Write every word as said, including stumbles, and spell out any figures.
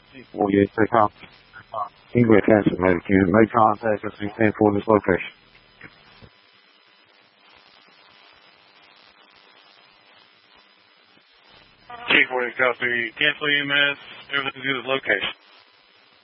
T forty-eight, take off. English answer, Medicare. Make contact us in ten for this location. T forty-eight, copy. Cancel E M S. Everything's good at location.